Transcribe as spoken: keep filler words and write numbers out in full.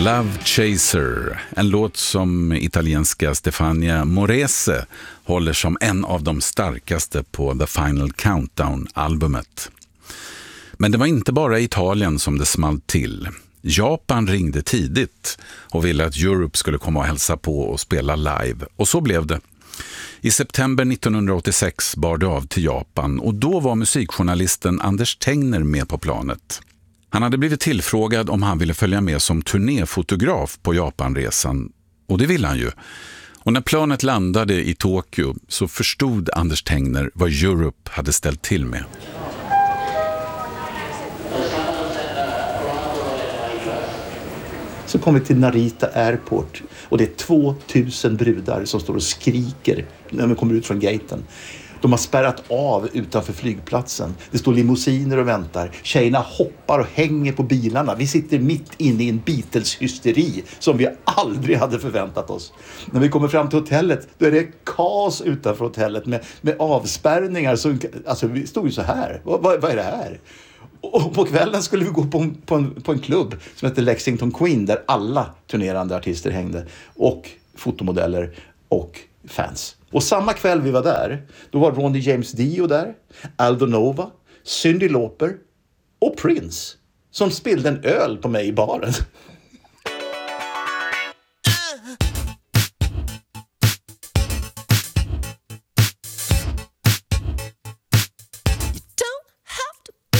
Love Chaser, en låt som italienska Stefania Morese håller som en av de starkaste på The Final Countdown-albumet. Men det var inte bara Italien som det small till. Japan ringde tidigt och ville att Europe skulle komma och hälsa på och spela live. Och så blev det. I september nittonhundraåttiosex bar det av till Japan och då var musikjournalisten Anders Tengner med på planet. Han hade blivit tillfrågad om han ville följa med som turnéfotograf på Japanresan, och det ville han ju. Och när planet landade i Tokyo så förstod Anders Tengner vad Europe hade ställt till med. Så kom vi till Narita Airport och det är tvåtusen brudar som står och skriker när vi kommer ut från gaten. De har spärrat av utanför flygplatsen. Det står limousiner och väntar. Tjejerna hoppar och hänger på bilarna. Vi sitter mitt inne i en Beatles-hysteri som vi aldrig hade förväntat oss. När vi kommer fram till hotellet, då är det kaos utanför hotellet med, med avspärrningar. Som, alltså vi stod ju så här. Vad, vad, vad är det här? Och på kvällen skulle vi gå på en, på, en, på en klubb som heter Lexington Queen där alla turnerande artister hängde. Och fotomodeller och fans. Och samma kväll vi var där, då var Ronnie James Dio där, Aldo Nova, Cyndi Lauper och Prince som spillde en öl på mig i baren.